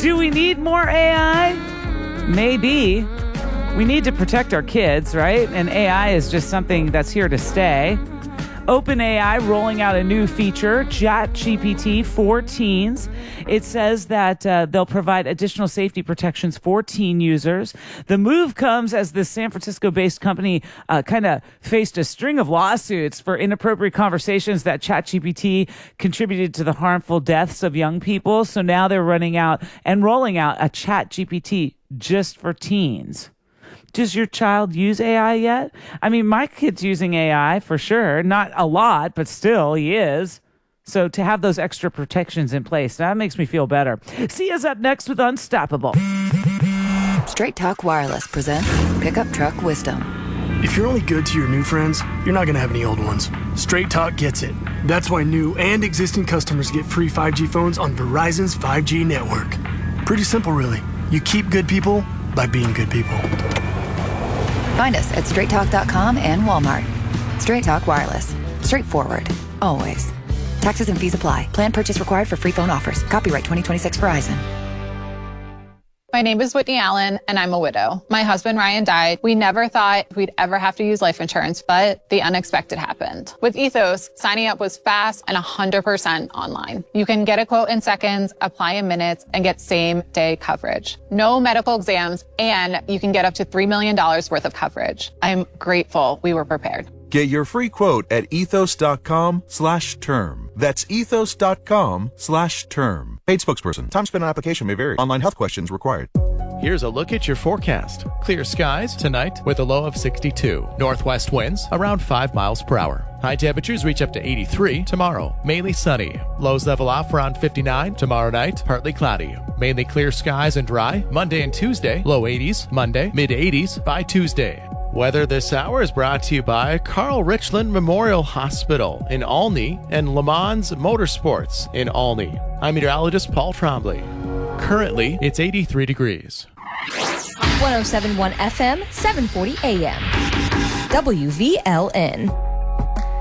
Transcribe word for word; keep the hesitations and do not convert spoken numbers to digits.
Do we need more A I? Maybe. We need to protect our kids, right? And A I is just something that's here to stay. OpenAI rolling out a new feature, ChatGPT for teens. It says that uh, they'll provide additional safety protections for teen users. The move comes as the San Francisco-based company uh, kind of faced a string of lawsuits for inappropriate conversations that ChatGPT contributed to the harmful deaths of young people. So now they're running out and rolling out a ChatGPT just for teens. Does your child use A I yet? I mean, my kid's using A I for sure. Not a lot, but still he is. So to have those extra protections in place, that makes me feel better. See us up next with Unstoppable. Straight Talk Wireless presents Pickup Truck Wisdom. If you're only good to your new friends, you're not going to have any old ones. Straight Talk gets it. That's why new and existing customers get free five G phones on Verizon's five G network. Pretty simple, really. You keep good people by being good people. Find us at straight talk dot com and Walmart. Straight Talk Wireless. Straightforward. Always. Taxes and fees apply. Plan purchase required for free phone offers. Copyright twenty twenty-six Verizon. My name is Whitney Allen, and I'm a widow. My husband, Ryan, died. We never thought we'd ever have to use life insurance, but the unexpected happened. With Ethos, signing up was fast and one hundred percent online. You can get a quote in seconds, apply in minutes, and get same-day coverage. No medical exams, and you can get up to three million dollars worth of coverage. I'm grateful we were prepared. Get your free quote at ethos.com slash term. That's ethos.com slash term. Paid spokesperson. Time spent on application may vary. Online health questions required. Here's a look at your forecast. Clear skies tonight with a low of sixty-two. Northwest winds around five miles per hour. High temperatures reach up to eighty-three tomorrow. Mainly sunny. Lows level off around fifty-nine. Tomorrow night, partly cloudy. Mainly clear skies and dry. Monday and Tuesday, low eighties. Monday, mid eighties by Tuesday. Weather this hour is brought to you by Carl Richland Memorial Hospital in Olney and Le Mans Motorsports in Olney. I'm meteorologist Paul Trombley. Currently, it's eighty-three degrees. one oh seven point one F M, seven forty A M. W V L N.